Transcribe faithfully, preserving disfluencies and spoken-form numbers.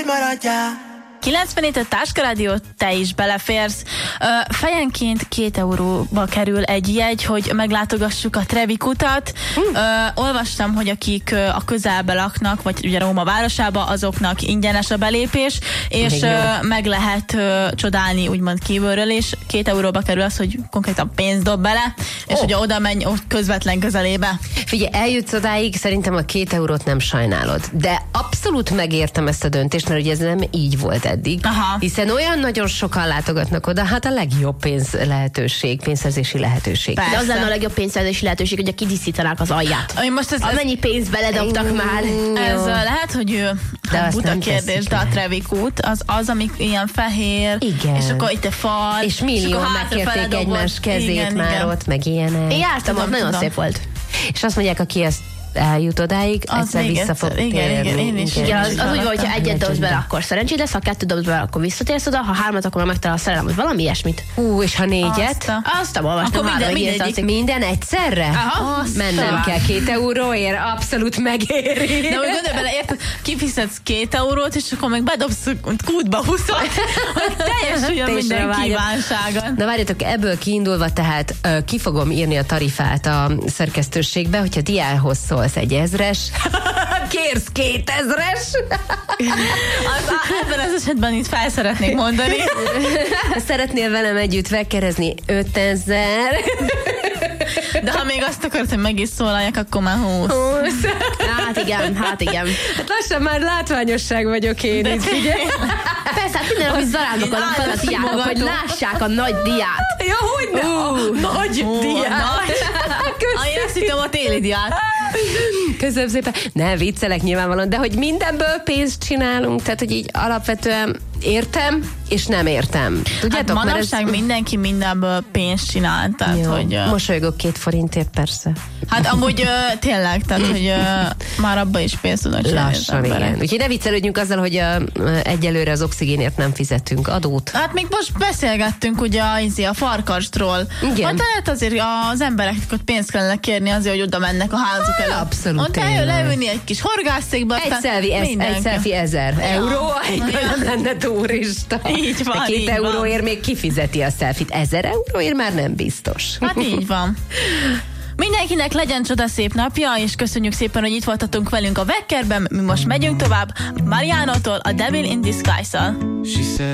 kilencvenhét a Táskarádió, te is beleférsz. Uh, fejenként két euróba kerül egy jegy, hogy meglátogassuk a Trevi kutat. Uh, olvastam, hogy akik uh, a közelbe laknak, vagy ugye Róma városába, azoknak ingyenes a belépés, és uh, meg lehet uh, csodálni úgymond kívülről, és két euróba kerül az, hogy konkrétan pénzt dob bele, és oh. ugye oda menj ott közvetlen közelébe. Figyelj, eljutsz odáig, szerintem a két eurót nem sajnálod. De abszolút megértem ezt a döntést, mert ugye ez nem így volt eddig. Aha. Hiszen olyan nagyon sokan látogatnak oda, hát a legjobb pénz lehetőség, pénzszerzési lehetőség. Persze. De az lenne a legjobb pénzszerzési lehetőség, hogy díszítanák az alját. Most ez, Amennyi pénzt beledobtak ez, már. Ez lehet, hogy ő, hát buta kérdés, de a Trevi kút az az, amik ilyen fehér, igen. És akkor itt a fal, és millióan megkérték egymás kezét igen, már igen. ott, meg ilyenek. Én jártam ott, nagyon szép volt. És azt mondják, aki ezt eljut odáig, az egyszer vissza fog térni. Igen, igen, én is. Igen, az, az úgy van, hogyha egyet dobsz bele, akkor szerencséd lesz, ha kettőt dobsz bele, akkor visszatérsz oda, ha hármat, akkor megtalál a szerelem, hogy valami ilyesmit. Hú, és ha négyet? Azt nem olvastam már, minden, minden, minden egyszerre? Aha. Mennem kell két euróért, abszolút megéri. De úgy gondolj bele, érted, kifizetsz két eurót, és akkor meg bedobsz kútba huszat, hogy teljesüljön minden kívánságon. Na várjatok, ebből kiindulva, tehát uh, ki fogom írni a tarifát a szerkesztőségbe, hogyha diához szólsz egy ezres, kérsz kétezres. Az, ebben az esetben itt fel szeretnék mondani. Szeretnél velem együtt vekkerezni ötezer. De ha még azt akarod, hogy meg is szólaljak, akkor már húsz. húsz. Hát igen, hát igen. Hát lassan már látványosság vagyok én itt, ugye? Persze, hát minden, hogy zarándok alatt fel a diákok, hogy lássák a nagy diát. Ja, hogyne? Uh, a nagy uh, diát. Én azt hittem a téli diát. Köszönöm szépen. Ne, viccelek nyilvánvalóan, de hogy mindenből pénzt csinálunk, tehát hogy így alapvetően értem, és nem értem. Tudjátok, hát manapság ez... mindenki mindenből pénzt csinál, tehát jó, hogy... Uh... mosolygok két forintért, persze. Hát amúgy uh, tényleg, tehát hogy uh, már abba is pénzt tudnak csinálni. Lassan, igen. Úgyhogy ne viccelődjünk azzal, hogy uh, egyelőre az oxigénért nem fizetünk adót. Hát még most beszélgettünk ugye a, a farkasról. Igen. Hát lehet azért az embereknek ott pénzt kellene kérni azért, hogy oda mennek a házuk elő. Abszolút. Ott eljön leülni egy kis horgászékba. Egy szelfi, ez, egy szelfi ezer ja. euró, egyből nem lenne turista. Így van, két így euróért van. még kifizeti a szelfit. Ezer euróért már nem biztos. Hát így van. Mindenkinek legyen csoda szép napja, és köszönjük szépen, hogy itt voltatunk velünk a Vekkerben. Mi most megyünk tovább Marianótól a Devil in Disguise-szal.